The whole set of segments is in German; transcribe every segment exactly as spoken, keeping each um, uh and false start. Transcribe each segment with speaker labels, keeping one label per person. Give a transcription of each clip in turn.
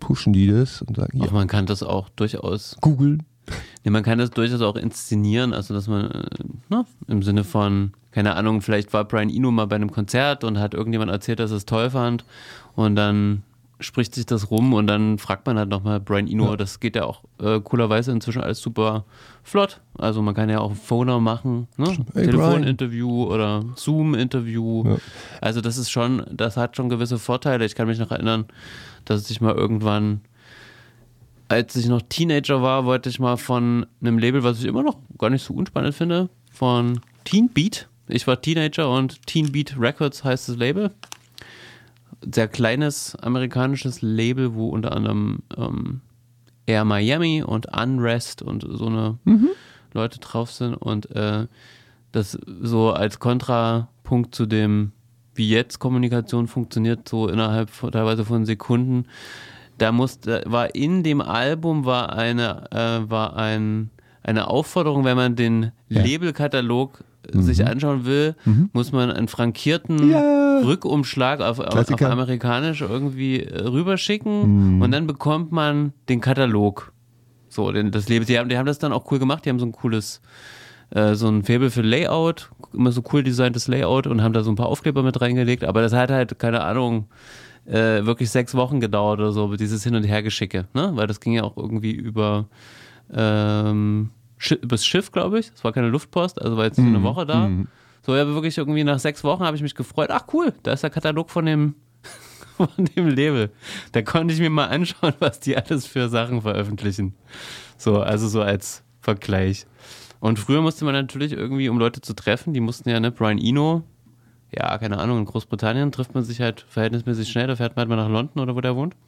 Speaker 1: pushen die das und sagen, ja.
Speaker 2: Ach, man kann das auch durchaus
Speaker 1: googeln.
Speaker 2: Nee, man kann das durchaus auch inszenieren, also dass man, äh, ne, im Sinne von, keine Ahnung, vielleicht war Brian Eno mal bei einem Konzert und hat irgendjemand erzählt, dass er es toll fand und dann spricht sich das rum und dann fragt man halt nochmal Brian Eno, ja. Das geht ja auch äh, coolerweise inzwischen alles super flott, also man kann ja auch Phoner machen, ne?
Speaker 1: Hey,
Speaker 2: Telefoninterview oder Zoom-Interview, ja. Also das ist schon, das hat schon gewisse Vorteile. Ich kann mich noch erinnern, dass ich mal irgendwann, als ich noch Teenager war, wollte ich mal von einem Label, was ich immer noch gar nicht so unspannend finde, von Teen Beat. Ich war Teenager und Teen Beat Records heißt das Label. Sehr kleines amerikanisches Label, wo unter anderem ähm, Air Miami und Unrest und so eine mhm. Leute drauf sind. Und äh, das so als Kontrapunkt zu dem, wie jetzt Kommunikation funktioniert, so innerhalb von, teilweise von Sekunden. Da musste, war in dem Album war eine, äh, war ein, eine Aufforderung, wenn man den ja. Labelkatalog mhm. sich anschauen will, mhm. muss man einen frankierten ja. Rückumschlag auf, auf, auf amerikanisch irgendwie rüberschicken mhm. und dann bekommt man den Katalog. So, den, das Label, die haben, die haben das dann auch cool gemacht, die haben so ein cooles, äh, so ein Faible für Layout, immer so cool designtes Layout und haben da so ein paar Aufkleber mit reingelegt, aber das hat halt, keine Ahnung, Äh, wirklich sechs Wochen gedauert oder so, dieses Hin- und Hergeschicke, ne? Weil das ging ja auch irgendwie über ähm, Sch- übers Schiff, glaube ich. Das war keine Luftpost, also war jetzt mm, eine Woche da. Mm. So, ja, wirklich irgendwie nach sechs Wochen habe ich mich gefreut. Ach cool, da ist der Katalog von dem von dem Label. Da konnte ich mir mal anschauen, was die alles für Sachen veröffentlichen. So, also so als Vergleich. Und früher musste man natürlich irgendwie, um Leute zu treffen, die mussten ja, ne, Brian Eno, ja, keine Ahnung, in Großbritannien trifft man sich halt verhältnismäßig schnell, da fährt man halt mal nach London oder wo der wohnt.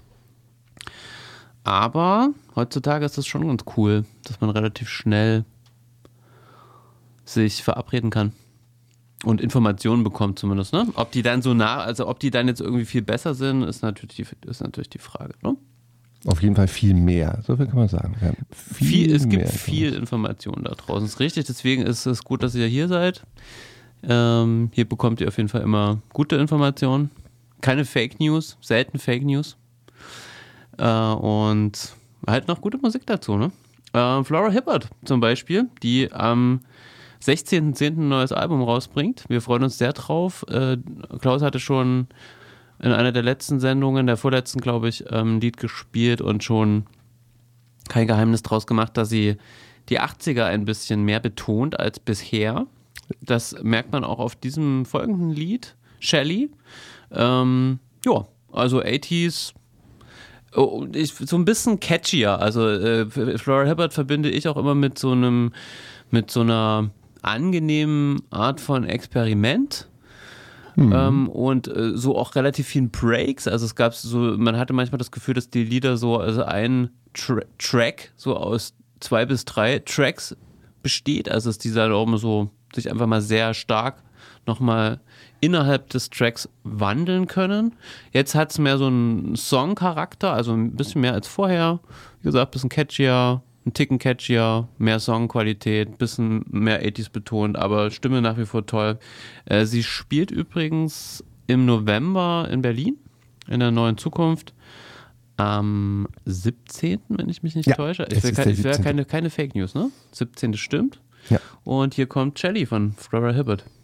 Speaker 2: Aber heutzutage ist das schon ganz cool, dass man relativ schnell sich verabreden kann und Informationen bekommt zumindest, ne? Ob die dann so nah, also ob die dann jetzt irgendwie viel besser sind, ist natürlich die, ist natürlich die Frage, ne?
Speaker 1: Auf jeden Fall viel mehr, so viel kann man sagen. Ja, viel
Speaker 2: viel, es gibt
Speaker 1: mehr
Speaker 2: viel Informationen da draußen, das ist richtig, deswegen ist es gut, dass ihr hier seid. Ähm, hier bekommt ihr auf jeden Fall immer gute Informationen. Keine Fake News, selten Fake News. Äh, und halt noch gute Musik dazu, ne? Äh, Flora Hibbert zum Beispiel, die am sechzehnten zehnten ein neues Album rausbringt. Wir freuen uns sehr drauf. Äh, Klaus hatte schon in einer der letzten Sendungen, der vorletzten, glaube ich, ein Lied gespielt und schon kein Geheimnis draus gemacht, dass sie die achtziger ein bisschen mehr betont als bisher. Das merkt man auch auf diesem folgenden Lied, Shelly. Ähm, ja, also achtziger, oh, ich, so ein bisschen catchier. Also äh, Flora Hibbert verbinde ich auch immer mit so einem, mit so einer angenehmen Art von Experiment. Mhm. Ähm, und äh, so auch relativ vielen Breaks. Also es gab so, man hatte manchmal das Gefühl, dass die Lieder so, also ein Tra- Track so aus zwei bis drei Tracks besteht. Also dass dieser Raum so sich einfach mal sehr stark nochmal innerhalb des Tracks wandeln können. Jetzt hat es mehr so einen Song-Charakter, also ein bisschen mehr als vorher. Wie gesagt, ein bisschen catchier, ein Ticken catchier, mehr Songqualität, ein bisschen mehr achtziger betont, aber Stimme nach wie vor toll. Äh, sie spielt übrigens im November in Berlin, in der Neuen Zukunft, am siebzehnten, wenn ich mich nicht
Speaker 1: ja,
Speaker 2: täusche. Ich will, kein, ich will keine, keine Fake News, ne? siebzehnten stimmt.
Speaker 1: Ja.
Speaker 2: Und hier kommt Shelly von Flora Hibbert.